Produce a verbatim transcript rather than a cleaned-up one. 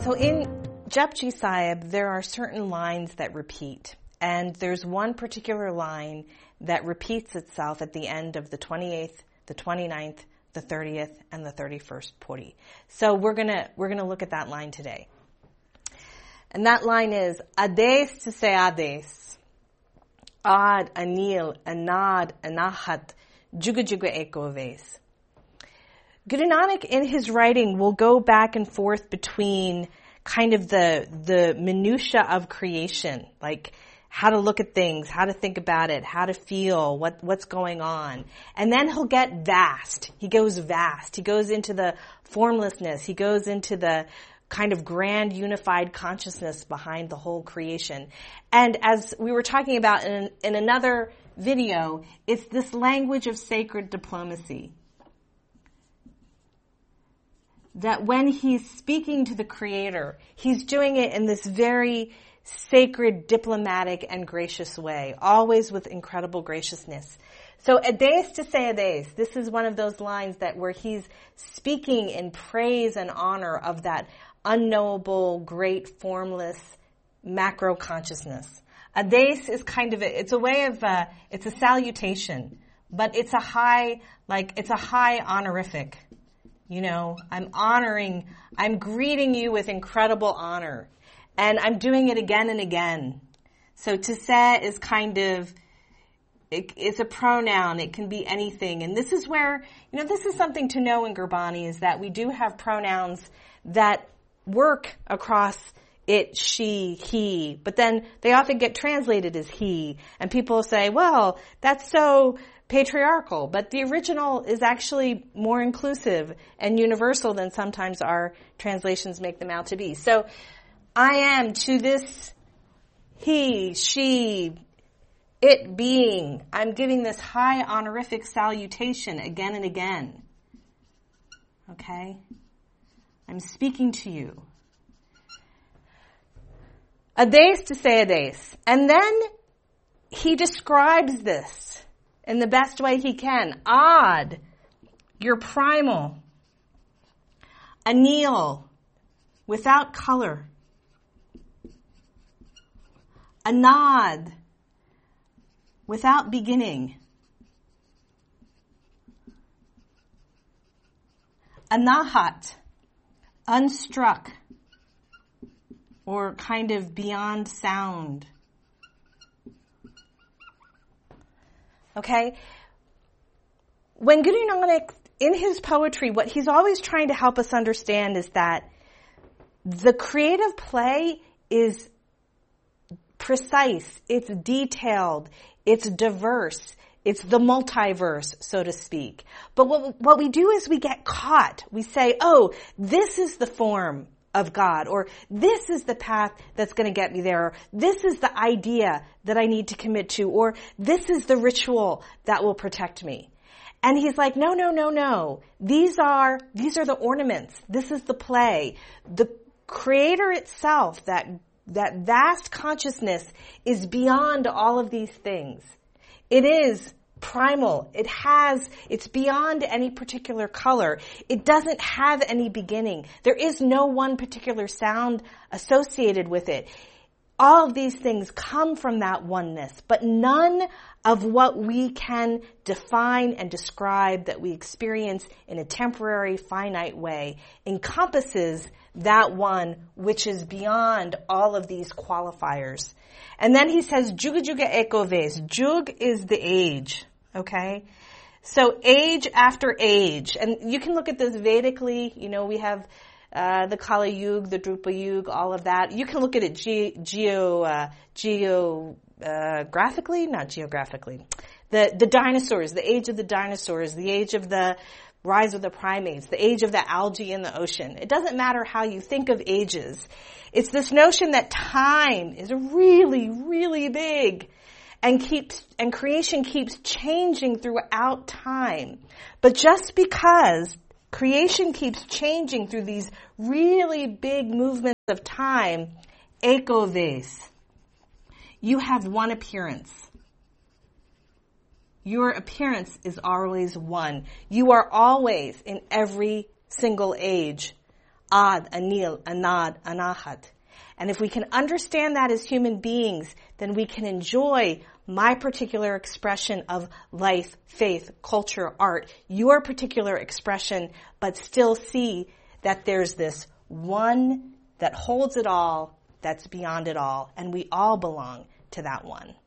So in Japji Sahib, there are certain lines that repeat. And there's one particular line that repeats itself at the end of the twenty-eighth, the twenty-ninth, the thirtieth, and the thirty-first Puri. So we're gonna, we're gonna look at that line today. And that line is, Ades to say Ades, Ad, Anil, Anad, Anahat, Juga Juga Eko Ves. Guru Nanak in his writing will go back and forth between kind of the, the minutia of creation, like how to look at things, how to think about it, how to feel, what, what's going on. And then he'll get vast. He goes vast. He goes into the formlessness. He goes into the kind of grand unified consciousness behind the whole creation. And as we were talking about in, in another video, it's this language of sacred diplomacy. That when he's speaking to the Creator, he's doing it in this very sacred, diplomatic, and gracious way, always with incredible graciousness. So, Ades to say Ades, this is one of those lines that where he's speaking in praise and honor of that unknowable, great, formless, macro consciousness. Ades is kind of a, it's a way of, uh, it's a salutation, but it's a high, like, it's a high honorific. You know, I'm honoring, I'm greeting you with incredible honor. And I'm doing it again and again. So to say is kind of, it, it's a pronoun. It can be anything. And this is where, you know, this is something to know in Gurbani is that we do have pronouns that work across it, she, he, but then they often get translated as he. And people say, well, that's so patriarchal, but the original is actually more inclusive and universal than sometimes our translations make them out to be. So, I am to this he, she, it being. I'm giving this high honorific salutation again and again. Okay? I'm speaking to you. Ades to say Ades. And then he describes this in the best way he can. Ad, you're primal. Anil, without color. Anad, without beginning. Anahat, unstruck, or kind of beyond sound. Okay? When Guru Nanak, in his poetry, what he's always trying to help us understand is that the creative play is precise, it's detailed, it's diverse, it's the multiverse, so to speak. But what, what we do is we get caught. We say, oh, this is the form of God, or this is the path that's going to get me there, or this is the idea that I need to commit to, or this is the ritual that will protect me. And he's like, no, no, no, no. These are, these are the ornaments. This is the play. The Creator itself, that that vast consciousness, is beyond all of these things. It is primal. It has, it's beyond any particular color. It doesn't have any beginning. There is no one particular sound associated with it. All of these things come from that oneness, but none of what we can define and describe that we experience in a temporary, finite way encompasses that one which is beyond all of these qualifiers. And then he says, Juga Juga Eko Ves. Jug is the age, okay? So age after age. And you can look at this Vedically, you know, we have Uh, the Kali Yuga, the Drupa Yuga, all of that. You can look at it ge- geo, uh, geo, uh, graphically, not geographically. The, the dinosaurs, the age of the dinosaurs, the age of the rise of the primates, the age of the algae in the ocean. It doesn't matter how you think of ages. It's this notion that time is really, really big and keeps, and creation keeps changing throughout time. But just because creation keeps changing through these really big movements of time, Eko Ves. You have one appearance. Your appearance is always one. You are always, in every single age, Ad, Anil, Anad, Anahat. And if we can understand that as human beings, then we can enjoy my particular expression of life, faith, culture, art, your particular expression, but still see that there's this one that holds it all, that's beyond it all, and we all belong to that one.